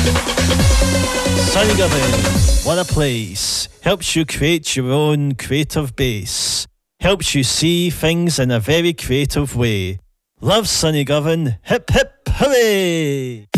Sonny Given, what a place. Helps you create your own creative base. Helps you see things in a very creative way. Love Sonny Given. Hip hip hooray!